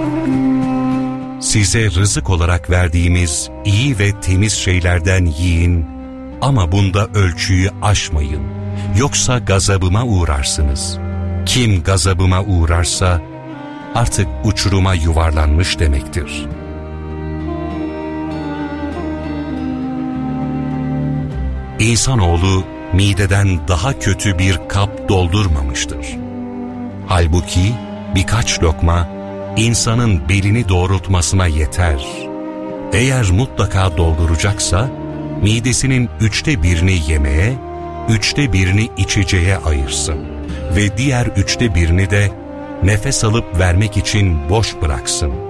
Size rızık olarak verdiğimiz iyi ve temiz şeylerden yiyin ama bunda ölçüyü aşmayın. Yoksa gazabıma uğrarsınız. Kim gazabıma uğrarsa artık uçuruma yuvarlanmış demektir. İnsanoğlu mideden daha kötü bir kap doldurmamıştır. Halbuki birkaç lokma insanın belini doğrultmasına yeter. Eğer mutlaka dolduracaksa midesinin 1/3 yemeğe, 1/3 içeceğe ayırsın ve diğer 1/3 de nefes alıp vermek için boş bıraksın.